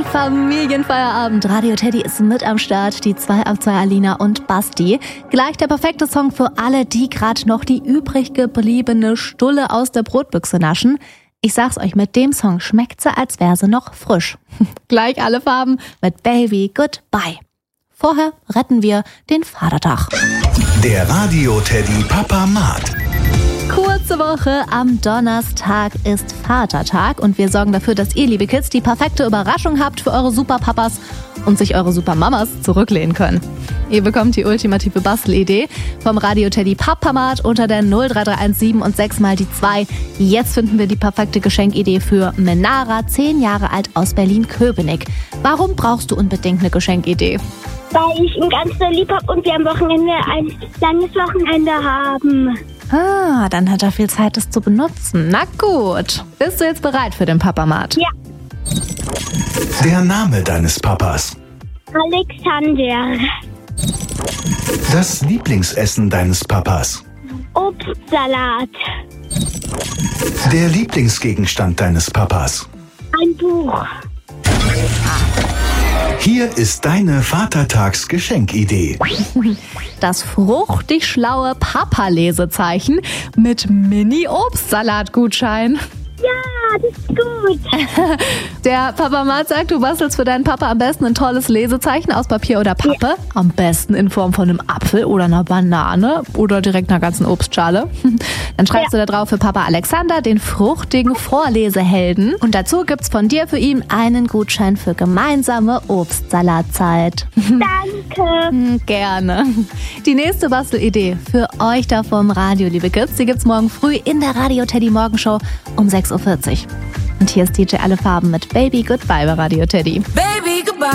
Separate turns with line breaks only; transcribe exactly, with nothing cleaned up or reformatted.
ein Familienfeierabend. Radio Teddy ist mit am Start, die zwei ab zwei Alina und Basti. Gleich der perfekte Song für alle, die gerade noch die übrig gebliebene Stulle aus der Brotbüchse naschen. Ich sag's euch, mit dem Song schmeckt sie, als wäre sie noch frisch. Gleich alle Farben mit Baby Goodbye. Vorher retten wir den Vatertag.
Der Radio Teddy Papa-Mat.
Kurze Woche, am Donnerstag ist Vatertag und wir sorgen dafür, dass ihr, liebe Kids, die perfekte Überraschung habt für eure Superpapas und sich eure Supermamas zurücklehnen können. Ihr bekommt die ultimative Bastelidee vom Radio Teddy Papa-Mat unter der null drei drei eins sieben und sechs mal die zwei. Jetzt finden wir die perfekte Geschenkidee für Menara, zehn Jahre alt aus Berlin-Köpenick. Warum brauchst du unbedingt eine Geschenkidee?
Weil ich ihn ganz so lieb habe und wir am Wochenende ein langes Wochenende haben.
Ah, dann hat er viel Zeit, das zu benutzen. Na gut. Bist du jetzt bereit für den Papa-Mat?
Ja.
Der Name deines Papas.
Alexander.
Das Lieblingsessen deines Papas.
Obstsalat.
Der Lieblingsgegenstand deines Papas.
Ein Buch.
Hier ist deine Vatertags-Geschenkidee.
Das fruchtig schlaue Papa-Lesezeichen mit Mini-Obstsalat-Gutschein.
Ja, das ist gut.
Der Papa-Mat sagt, du bastelst für deinen Papa am besten ein tolles Lesezeichen aus Papier oder Pappe. Ja. Am besten in Form von einem Apfel oder einer Banane oder direkt einer ganzen Obstschale. Dann schreibst ja. du da drauf für Papa Alexander den fruchtigen Vorlesehelden. Und dazu gibt's von dir für ihn einen Gutschein für gemeinsame Obstsalatzeit.
Danke.
Gerne. Die nächste Bastelidee für euch da vom Radio, liebe Kids, die gibt's morgen früh in der Radio Teddy Morgenshow um sechs Uhr vierzig. Und hier ist D J Alle Farben mit Baby Goodbye bei Radio Teddy.